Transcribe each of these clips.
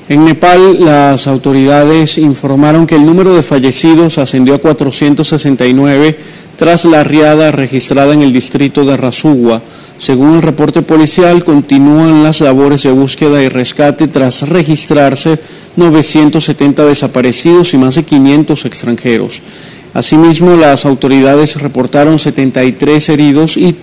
En Nepal, las autoridades informaron que el número de fallecidos ascendió a 469 tras la riada registrada en el distrito de Rasugua. Según el reporte policial, continúan las labores de búsqueda y rescate tras registrarse 970 desaparecidos y más de 500 extranjeros. Asimismo, las autoridades reportaron 73 heridos y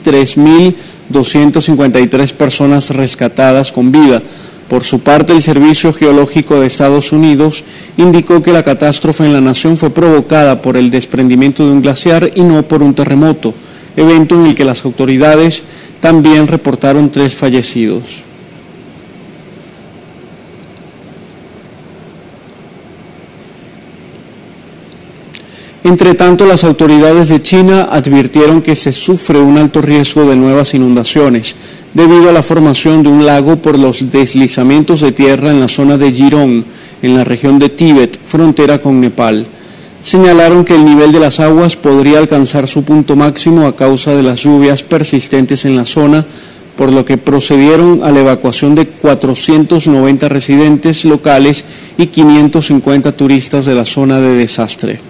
3.253 personas rescatadas con vida. Por su parte, el Servicio Geológico de Estados Unidos indicó que la catástrofe en la nación fue provocada por el desprendimiento de un glaciar y no por un terremoto, evento en el que las autoridades también reportaron 3 fallecidos. Entre tanto, las autoridades de China advirtieron que se sufre un alto riesgo de nuevas inundaciones debido a la formación de un lago por los deslizamientos de tierra en la zona de Jirong, en la región de Tíbet, frontera con Nepal. Señalaron que el nivel de las aguas podría alcanzar su punto máximo a causa de las lluvias persistentes en la zona, por lo que procedieron a la evacuación de 490 residentes locales y 550 turistas de la zona de desastre.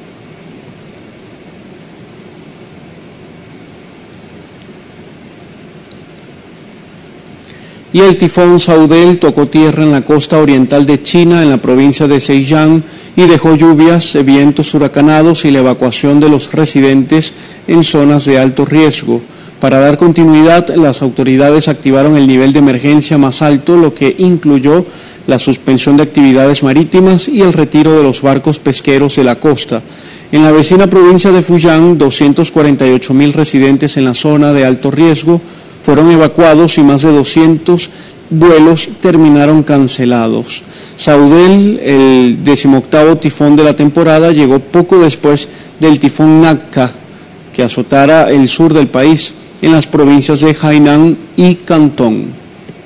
Y el tifón Saudel tocó tierra en la costa oriental de China, en la provincia de Zhejiang, y dejó lluvias, vientos huracanados y la evacuación de los residentes en zonas de alto riesgo. Para dar continuidad, las autoridades activaron el nivel de emergencia más alto, lo que incluyó la suspensión de actividades marítimas y el retiro de los barcos pesqueros de la costa. En la vecina provincia de Fujian, 248.000 residentes en la zona de alto riesgo fueron evacuados y más de 200 vuelos terminaron cancelados. Saudel, el 18º tifón de la temporada, llegó poco después del tifón Nakka, que azotara el sur del país, en las provincias de Hainan y Cantón.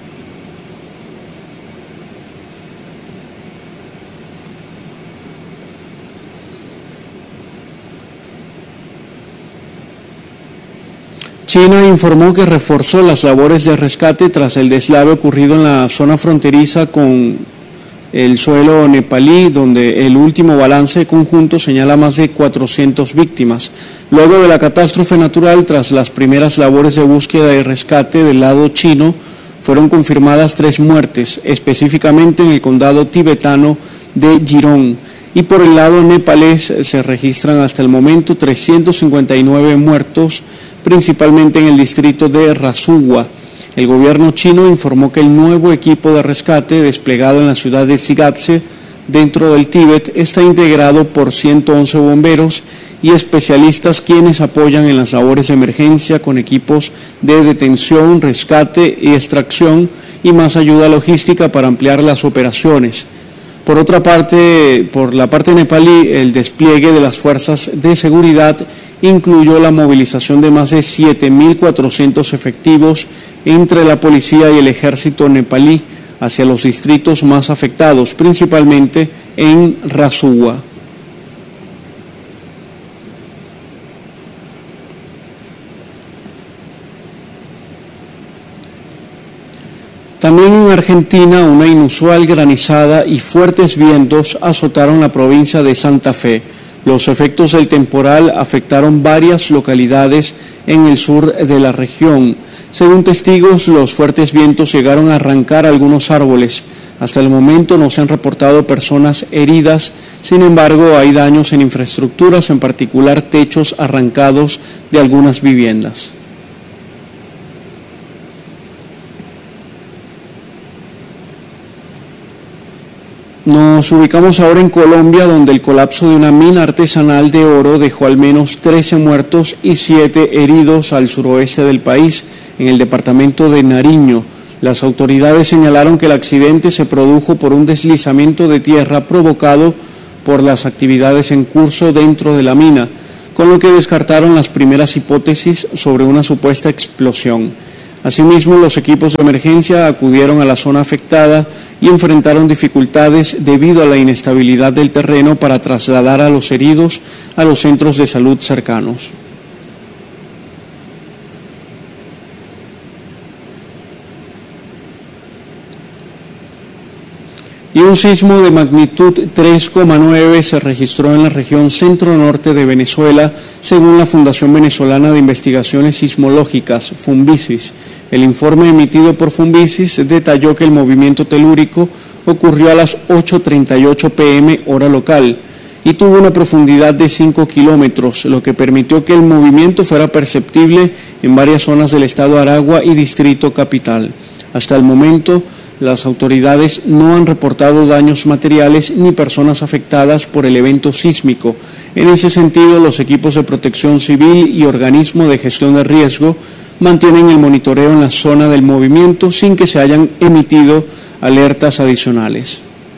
China informó que reforzó las labores de rescate tras el deslave ocurrido en la zona fronteriza con el suelo nepalí, donde el último balance conjunto señala más de 400 víctimas. Luego de la catástrofe natural, tras las primeras labores de búsqueda y rescate del lado chino, fueron confirmadas 3 muertes, específicamente en el condado tibetano de Jirong. Y por el lado nepalés se registran hasta el momento 359 muertos, principalmente en el distrito de Rasugua. El gobierno chino informó que el nuevo equipo de rescate desplegado en la ciudad de Sigatse, dentro del Tíbet, está integrado por 111 bomberos y especialistas quienes apoyan en las labores de emergencia con equipos de detención, rescate y extracción y más ayuda logística para ampliar las operaciones. Por otra parte, por la parte nepalí, el despliegue de las fuerzas de seguridad incluyó la movilización de más de 7.400 efectivos entre la policía y el ejército nepalí hacia los distritos más afectados, principalmente en Rasugua. También en Argentina, una inusual granizada y fuertes vientos azotaron la provincia de Santa Fe. Los efectos del temporal afectaron varias localidades en el sur de la región. Según testigos, los fuertes vientos llegaron a arrancar algunos árboles. Hasta el momento no se han reportado personas heridas, sin embargo hay daños en infraestructuras, en particular techos arrancados de algunas viviendas. Nos ubicamos ahora en Colombia, donde el colapso de una mina artesanal de oro dejó al menos 13 muertos y 7 heridos al suroeste del país, en el departamento de Nariño. Las autoridades señalaron que el accidente se produjo por un deslizamiento de tierra provocado por las actividades en curso dentro de la mina, con lo que descartaron las primeras hipótesis sobre una supuesta explosión. Asimismo, los equipos de emergencia acudieron a la zona afectada y enfrentaron dificultades debido a la inestabilidad del terreno para trasladar a los heridos a los centros de salud cercanos. Y un sismo de magnitud 3,9 se registró en la región centro-norte de Venezuela, según la Fundación Venezolana de Investigaciones Sismológicas, Funvisis. El informe emitido por Funvisis detalló que el movimiento telúrico ocurrió a las 8:38 p.m. hora local y tuvo una profundidad de 5 kilómetros, lo que permitió que el movimiento fuera perceptible en varias zonas del estado Aragua y Distrito Capital. Hasta el momento, las autoridades no han reportado daños materiales ni personas afectadas por el evento sísmico. En ese sentido, los equipos de protección civil y organismos de gestión de riesgo mantienen el monitoreo en la zona del movimiento sin que se hayan emitido alertas adicionales.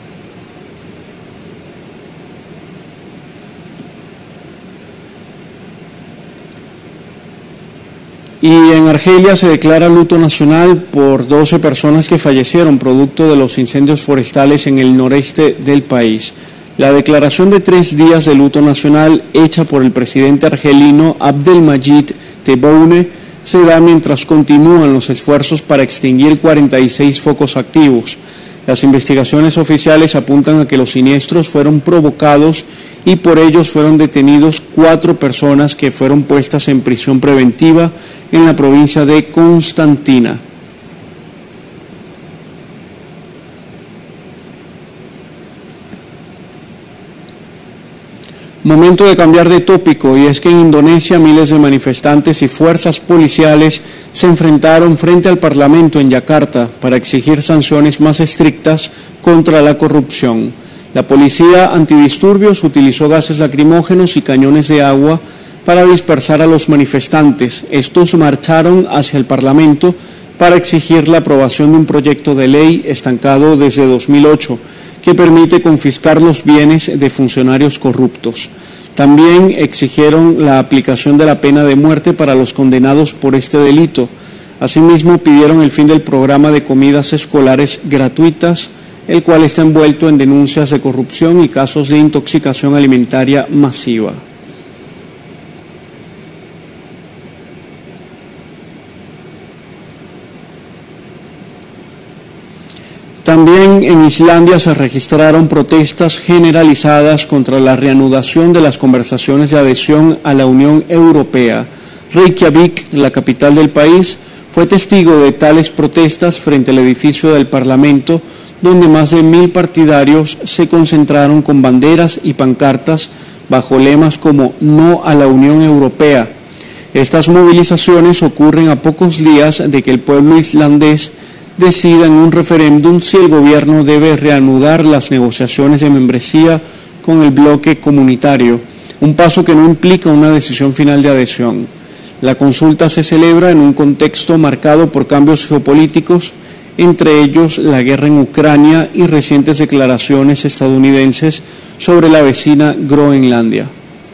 Y en Argelia se declara luto nacional por 12 personas que fallecieron producto de los incendios forestales en el noreste del país. La declaración de 3 días de luto nacional hecha por el presidente argelino Abdelmadjid Tebboune se da mientras continúan los esfuerzos para extinguir 46 focos activos. Las investigaciones oficiales apuntan a que los siniestros fueron provocados y por ellos fueron detenidos 4 personas que fueron puestas en prisión preventiva en la provincia de Constantina. Momento de cambiar de tópico, y es que en Indonesia miles de manifestantes y fuerzas policiales se enfrentaron frente al Parlamento en Yakarta para exigir sanciones más estrictas contra la corrupción. La policía antidisturbios utilizó gases lacrimógenos y cañones de agua para dispersar a los manifestantes. Estos marcharon hacia el Parlamento para exigir la aprobación de un proyecto de ley estancado desde 2008 que permite confiscar los bienes de funcionarios corruptos. También exigieron la aplicación de la pena de muerte para los condenados por este delito. Asimismo, pidieron el fin del programa de comidas escolares gratuitas, el cual está envuelto en denuncias de corrupción y casos de intoxicación alimentaria masiva. También en Islandia se registraron protestas generalizadas contra la reanudación de las conversaciones de adhesión a la Unión Europea. Reykjavik, la capital del país, fue testigo de tales protestas frente al edificio del Parlamento, donde más de 1.000 partidarios se concentraron con banderas y pancartas bajo lemas como "No a la Unión Europea". Estas movilizaciones ocurren a pocos días de que el pueblo islandés decida en un referéndum si el gobierno debe reanudar las negociaciones de membresía con el bloque comunitario, un paso que no implica una decisión final de adhesión. La consulta se celebra en un contexto marcado por cambios geopolíticos, entre ellos la guerra en Ucrania y recientes declaraciones estadounidenses sobre la vecina Groenlandia.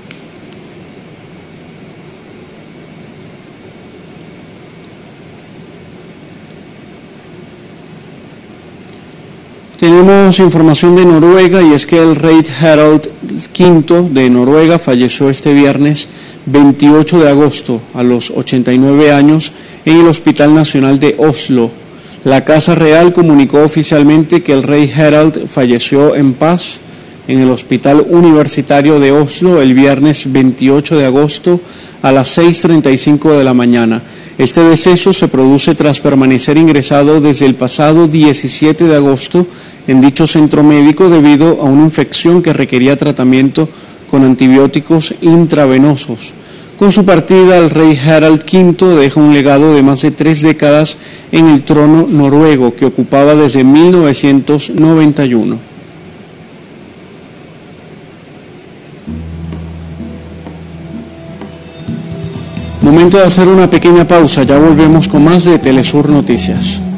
Tenemos información de Noruega, y es que el rey Harald V de Noruega falleció este viernes 28 de agosto a los 89 años en el Hospital Nacional de Oslo. La Casa Real comunicó oficialmente que el rey Harald falleció en paz en el Hospital Universitario de Oslo el viernes 28 de agosto a las 6:35 de la mañana. Este deceso se produce tras permanecer ingresado desde el pasado 17 de agosto en dicho centro médico debido a una infección que requería tratamiento con antibióticos intravenosos. Con su partida, el rey Harald V deja un legado de más de 3 décadas en el trono noruego que ocupaba desde 1991. Momento de hacer una pequeña pausa, ya volvemos con más de Telesur Noticias.